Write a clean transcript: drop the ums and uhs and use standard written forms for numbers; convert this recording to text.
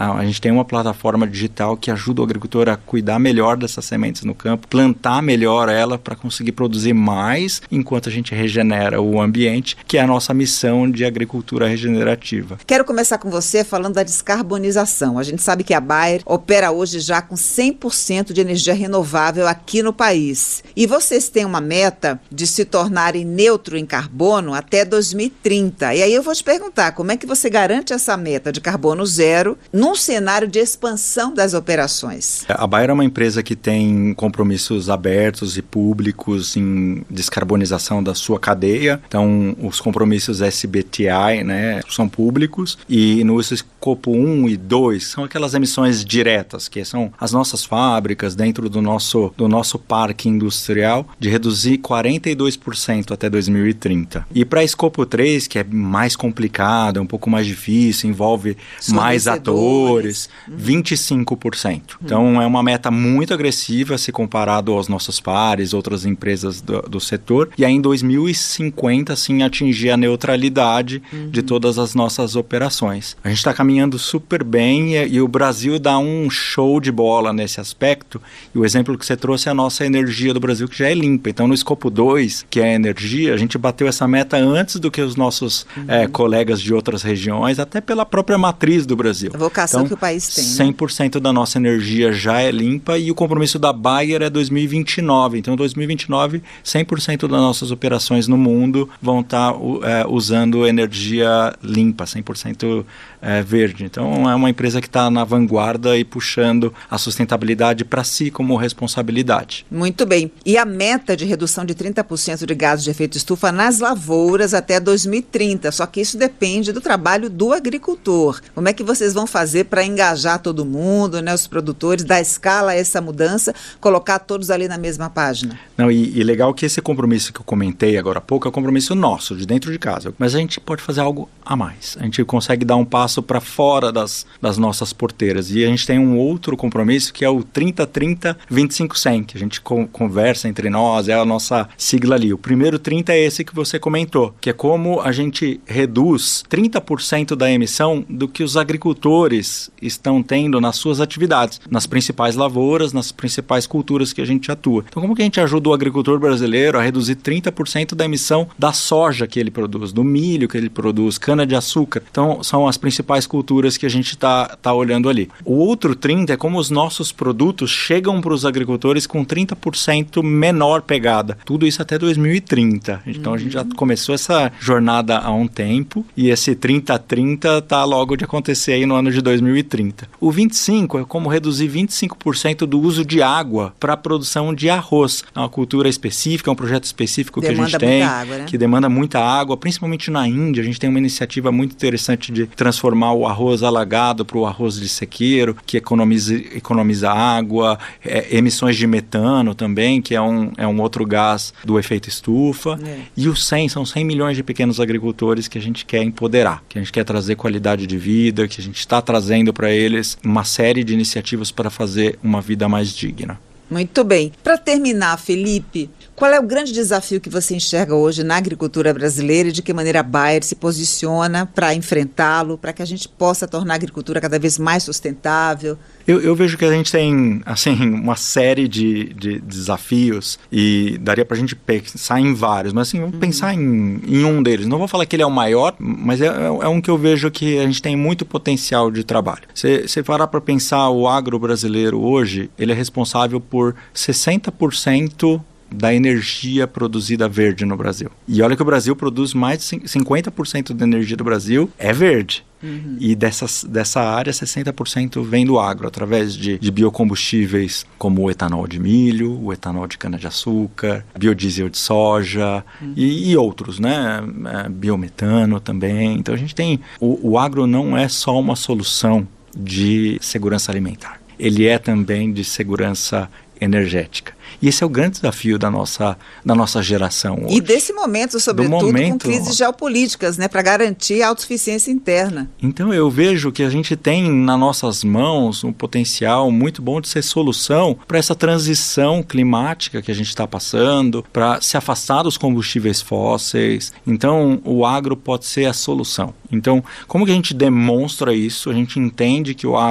A gente tem uma plataforma digital que ajuda o agricultor a cuidar melhor dessas sementes no campo, plantar melhor ela para conseguir produzir mais enquanto a gente regenera o ambiente, que é a nossa missão de agricultura regenerativa. Quero começar com você falando da descarbonização. A gente sabe que a Bayer opera hoje já com 100% de energia renovável aqui no país. E vocês têm uma meta de se tornarem neutro em carbono até 2030. E aí eu vou te perguntar, como é que você garante essa meta de carbono zero num cenário de expansão das operações? A Bayer é uma empresa que tem compromissos abertos e públicos em descarbonização da sua cadeia. Então, os compromissos SBTi, né, são públicos, e no escopo 1 e 2 são aquelas emissões diretas, que são as nossas fábricas dentro do nosso parque industrial, de reduzir 42% até 2030. E para escopo 3, que é mais complicado, é um pouco mais difícil, envolve mais atores, 25%. Então, é uma meta muito agressiva se comparado aos nossos pares, outras empresas do setor, e aí em 2050, sim, atingir a neutralidade de todas as nossas operações. A gente está caminhando super bem e o Brasil dá um show de bola nesse aspecto, e o exemplo que você trouxe é a nossa energia do Brasil, que já é limpa. Então, no escopo 2, que é a energia, a gente bateu essa meta antes do que os nossos colegas de outras regiões, até pela própria matriz do Brasil. A vocação então, que o país tem, né? 100% da nossa energia já é limpa, e o compromisso da Bayer é 2029. Então, 2029, 100% das nossas operações no mundo vão estar usando energia limpa, 100% verde. Então, é uma empresa que está na vanguarda e puxando a sustentabilidade para si como responsabilidade. Muito bem. E a meta de redução de 30% de gases de efeito estufa nas lavouras até 2030. Só que isso depende do trabalho do agricultor. Como é que vocês vão fazer para engajar todo mundo, né, os produtores, dar escala a essa mudança, colocar todos ali na mesma página? Não, e legal que esse compromisso que eu comentei agora há pouco é um compromisso nosso, de dentro de casa. Mas a gente pode fazer algo a mais. A gente consegue dar um passo para fora das nossas porteiras. E a gente tem um outro compromisso que é o 30-30-25-100, que a gente conversa entre nós, é a nossa sigla ali. O primeiro 30 é esse que você comentou, que é como a gente reduz 30% da emissão do que os agricultores estão tendo nas suas atividades, nas principais lavouras, nas principais culturas que a gente atua. Então, como que a gente ajuda o agricultor brasileiro a reduzir 30% da emissão da soja que ele produz, do milho que ele produz, cana-de-açúcar? Então, são as principais culturas que a gente está olhando ali. O outro 30% é como os nossos produtos chegam para os agricultores com 30% menor pegada. Tudo isso até 2030. Então, a gente já começou essa jornada há um tempo, e esse 30-30 está logo de acontecer aí no ano de 2030. O 25% é como reduzir 25% do uso de água para a produção de arroz. É uma cultura específica, é um projeto específico que a gente tem, água, né? Que demanda muita água, principalmente na Índia. A gente tem uma iniciativa muito interessante de transformar o arroz alagado para o arroz de sequeiro, que economiza água, emissões de metano também, que é um outro gás do efeito estufa. E os 100 são 100 milhões de pequenos agricultores que a gente quer empoderar, que a gente quer trazer qualidade de vida, que a gente está trazendo para eles uma série de iniciativas para fazer uma vida mais digna. Muito bem. Para terminar, Felipe, qual é o grande desafio que você enxerga hoje na agricultura brasileira e de que maneira a Bayer se posiciona para enfrentá-lo, para que a gente possa tornar a agricultura cada vez mais sustentável? Eu vejo que a gente tem, assim, uma série de desafios, e daria para a gente pensar em vários, mas assim, vamos pensar em um deles. Não vou falar que ele é o maior, mas é um que eu vejo que a gente tem muito potencial de trabalho. Se parar para pensar, o agro brasileiro hoje, ele é responsável por 60% da energia produzida verde no Brasil. E olha que o Brasil produz mais de 50% da energia do Brasil é verde. E dessa área, 60% vem do agro, através de biocombustíveis como o etanol de milho, o etanol de cana-de-açúcar, biodiesel de soja e outros, né? Biometano também. Então a gente tem... O agro não é só uma solução de segurança alimentar. Ele é também de segurança energética. E esse é o grande desafio da nossa geração hoje. E desse momento, sobretudo, com crises geopolíticas, né, para garantir a autossuficiência interna. Então, eu vejo que a gente tem nas nossas mãos um potencial muito bom de ser solução para essa transição climática que a gente está passando, para se afastar dos combustíveis fósseis. Então, o agro pode ser a solução. Então, como que a gente demonstra isso? A gente entende que o agro